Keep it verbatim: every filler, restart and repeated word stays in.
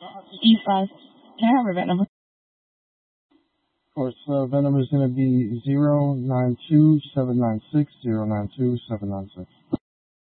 East five. Can I have her vet number? Of course, uh, vet number is going to be zero nine two seven nine six zero nine two seven nine six.